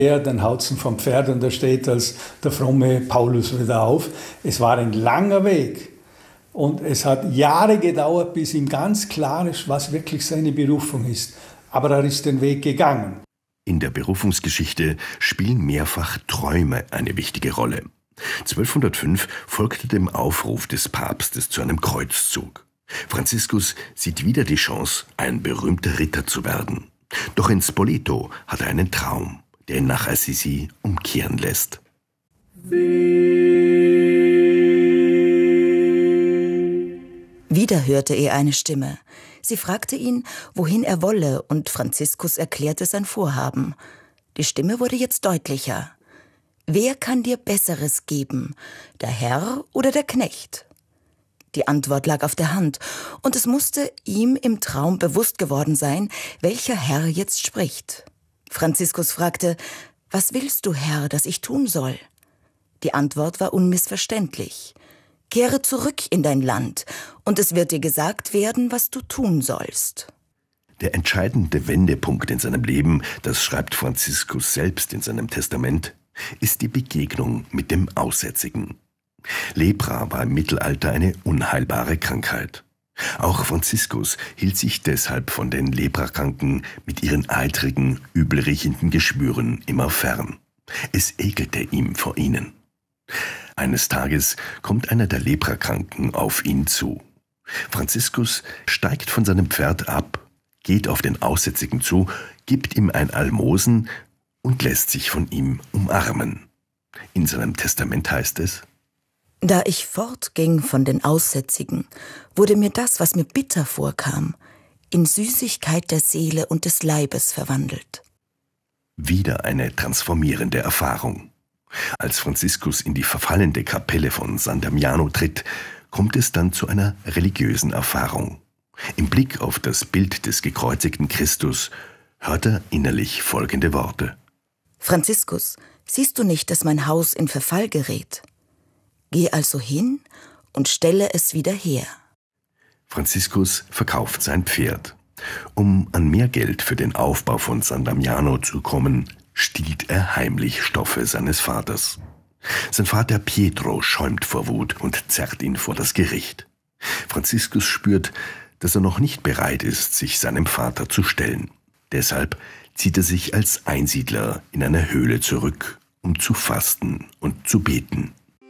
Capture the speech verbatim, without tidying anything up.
Ja, dann haut es ihn vom Pferd und da steht als der fromme Paulus wieder auf. Es war ein langer Weg und es hat Jahre gedauert, bis ihm ganz klar ist, was wirklich seine Berufung ist. Aber er ist den Weg gegangen. In der Berufungsgeschichte spielen mehrfach Träume eine wichtige Rolle. zwölfhundertfünf folgte dem Aufruf des Papstes zu einem Kreuzzug. Franziskus sieht wieder die Chance, ein berühmter Ritter zu werden. Doch in Spoleto hat er einen Traum, der ihn nach Assisi umkehren lässt. Wieder hörte er eine Stimme. Sie fragte ihn, wohin er wolle, und Franziskus erklärte sein Vorhaben. Die Stimme wurde jetzt deutlicher. Wer kann dir Besseres geben, der Herr oder der Knecht? Die Antwort lag auf der Hand, und es musste ihm im Traum bewusst geworden sein, welcher Herr jetzt spricht. Franziskus fragte, »Was willst du, Herr, dass ich tun soll?« Die Antwort war unmissverständlich. »Kehre zurück in dein Land, und es wird dir gesagt werden, was du tun sollst.« Der entscheidende Wendepunkt in seinem Leben, das schreibt Franziskus selbst in seinem Testament, ist die Begegnung mit dem Aussätzigen. Lepra war im Mittelalter eine unheilbare Krankheit. Auch Franziskus hielt sich deshalb von den Leprakranken mit ihren eitrigen, übelriechenden Geschwüren immer fern. Es ekelte ihm vor ihnen. Eines Tages kommt einer der Leprakranken auf ihn zu. Franziskus steigt von seinem Pferd ab, geht auf den Aussätzigen zu, gibt ihm ein Almosen und lässt sich von ihm umarmen. In seinem Testament heißt es: Da ich fortging von den Aussätzigen, wurde mir das, was mir bitter vorkam, in Süßigkeit der Seele und des Leibes verwandelt. Wieder eine transformierende Erfahrung. Als Franziskus in die verfallende Kapelle von San Damiano tritt, kommt es dann zu einer religiösen Erfahrung. Im Blick auf das Bild des gekreuzigten Christus hört er innerlich folgende Worte: Franziskus, siehst du nicht, dass mein Haus in Verfall gerät? Geh also hin und stelle es wieder her. Franziskus verkauft sein Pferd. Um an mehr Geld für den Aufbau von San Damiano zu kommen, stiehlt er heimlich Stoffe seines Vaters. Sein Vater Pietro schäumt vor Wut und zerrt ihn vor das Gericht. Franziskus spürt, dass er noch nicht bereit ist, sich seinem Vater zu stellen. Deshalb zieht er sich als Einsiedler in eine Höhle zurück, um zu fasten und zu beten.